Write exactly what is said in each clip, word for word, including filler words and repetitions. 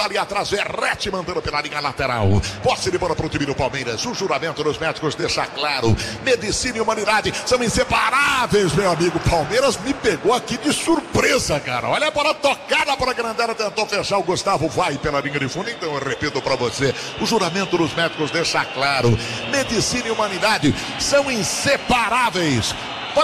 ali atrás, Verrete mandando pela linha lateral. Posse de bola pro time do Palmeiras. O juramento dos médicos deixa claro: medicina e humanidade são inseparáveis, meu amigo. Palmeiras me pegou aqui de surpresa, cara. Olha a bola tocada para a Grandela, tentou fechar. O Gustavo vai pela linha de fundo. Então eu repito para você: o juramento dos médicos deixa claro: medicina e humanidade são inseparáveis.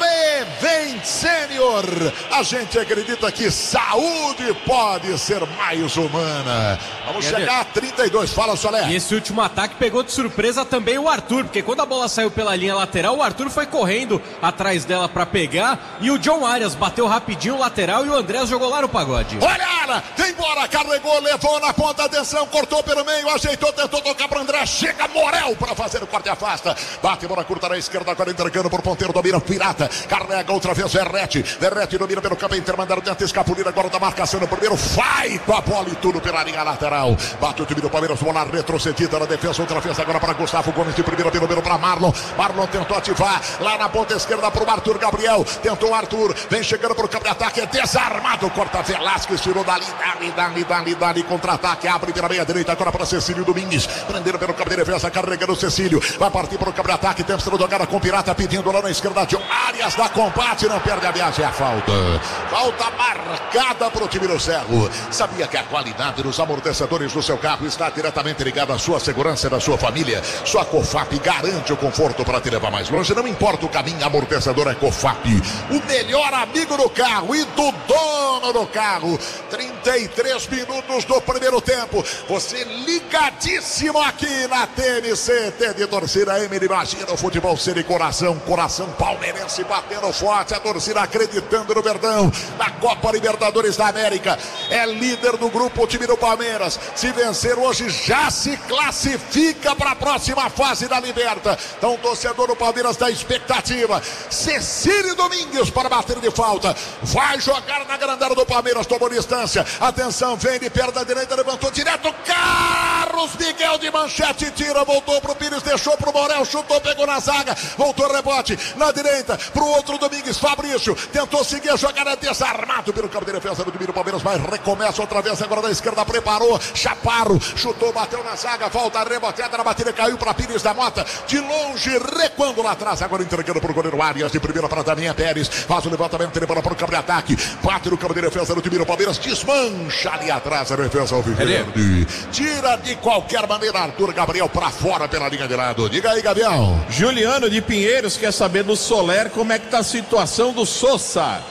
Prevent Senior, a gente acredita que saúde pode ser mais humana. Vamos Quer chegar ver? a trinta e dois, fala, Solé. E esse último ataque pegou de surpresa também o Arthur, porque quando a bola saiu pela linha lateral, o Arthur foi correndo atrás dela pra pegar, e o John Arias bateu rapidinho o lateral e o Andrés jogou lá no pagode. Olha, vem embora, carregou, levou na ponta, atenção, cortou pelo meio, ajeitou, tentou tocar para André, chega Morel para fazer o corte e afasta, bate bola curta na esquerda, agora entregando por ponteiro, domina o Pirata, carrega outra vez Verrete, Verrete domina pelo campo intermediário, tenta escapulir agora da marcação no primeiro, vai com a bola e tudo pela linha lateral, bate o time do Palmeiras, bola retrocedida na defesa, outra vez agora para Gustavo Gomes, de primeiro pelo meio para Marlon, Marlon tentou ativar, lá na ponta esquerda para o Arthur Gabriel, tentou o Arthur, vem chegando para o campo de ataque, é desarmado, corta Velasquez, tirou dali, dali, dali, dali, dali, contra-ataque, abre pela meia direita, agora para Cecílio Domingues, prenderam pelo campo de defesa, carregando o Cecílio, vai partir para o campo de ataque, temos que jogar com o Pirata, pedindo lá na esquerda, John Arias da combate, não perde a viagem, é a falta, falta marcada para o time do Cerro. Sabia que a qualidade dos amortecedores do seu carro está diretamente ligada à sua segurança e da sua família? Sua Cofap garante o conforto para te levar mais longe, não importa o caminho, amortecedor é Cofap, o melhor amigo do carro e do dono do carro. Trinta e três minutos do primeiro tempo, você ligadíssimo aqui na T N C, T de torcida M, imagina o futebol ser de coração, coração palmeirense batendo forte, a torcida acreditando no Verdão, na Copa Libertadores da América, é líder do grupo o time do Palmeiras, se vencer hoje já se classifica para a próxima fase da Liberta. Então o torcedor do Palmeiras está expectativa, Cecílio Domingues para bater de falta, vai jogar na grandela do Palmeiras, tomou distância, atenção, vem de perna da direita, levantou direto, Carlos Miguel de manchete, tira, voltou pro Pires, deixou pro Morel, chutou, pegou na zaga, voltou rebote, na direita, pro outro Domingues, Fabrício, tentou seguir a jogada, desarmado pelo campo de defesa do time do Palmeiras, mas recomeça outra vez, agora da esquerda, preparou, Chaparro, chutou, bateu na zaga, volta, reboteada na batida, caiu pra Pires da Mota, de longe, recuando lá atrás, agora entregando pro goleiro Arias, de primeira para Daniel Pérez, faz o levantamento, ele bola pro campo de ataque, bate no campo de defesa do time do Palmeiras, desmancha ali atrás a defesa alviverde, tira de qualquer maneira Arthur Gabriel pra fora pela linha de lado. Diga aí, Gabriel. Juliano de Pinheiros quer saber do Soler como é que tá a situação do Sousa.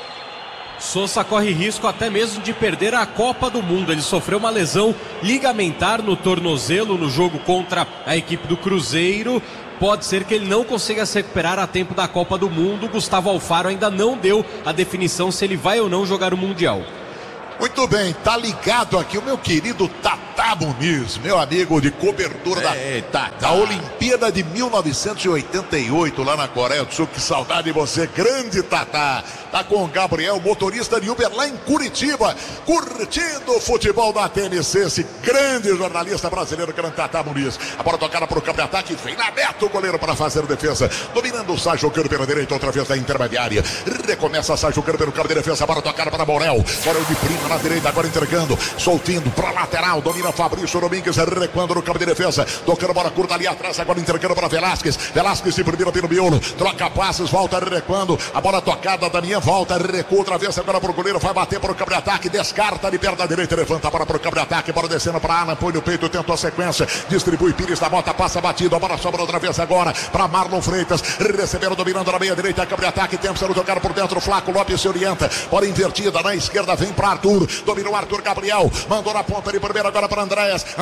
Sousa corre risco até mesmo de perder a Copa do Mundo. Ele sofreu uma lesão ligamentar no tornozelo no jogo contra a equipe do Cruzeiro. Pode ser que ele não consiga se recuperar a tempo da Copa do Mundo. Gustavo Alfaro ainda não deu a definição se ele vai ou não jogar o Mundial. Muito bem, tá ligado aqui o meu querido Tata Muniz, meu amigo de cobertura da, Eita, da Olimpíada de mil novecentos e oitenta e oito lá na Coreia do Sul. Que saudade de você, grande Tata. Tá com o Gabriel, motorista de Uber lá em Curitiba, curtindo o futebol da T N C, esse grande jornalista brasileiro, grande Tata Muniz. A bola tocada para o campo de ataque, vem na meta o goleiro para fazer defesa, dominando o Sai jogando pela direita, outra vez da intermediária, recomeça a Sai jogando pelo campo de defesa, a bola tocada para Morel, Morel de prima na direita, agora entregando, soltando para lateral, domina Fabrício Domingues, recuando no campo de defesa, tocando bola curta ali atrás, agora entregando para Velasquez, Velasquez de primeira pelo miolo, troca passes, volta recuando, a bola tocada, Damião volta, recua outra vez, agora para o goleiro, vai bater para o campo de ataque, descarta de perna da direita, levanta a bola para o campo de ataque, bola descendo para Alan, põe no peito, tentou a sequência, distribui Pires da Mota, passa batido, a bola sobra outra vez agora para Marlon Freitas, recebendo, dominando na meia direita, campo de ataque, tempo sendo tocado por dentro, Flaco Lopes se orienta, bola invertida na esquerda, vem para Arthur, dominou Arthur Gabriel, mandou na ponta de primeiro agora para Andréas,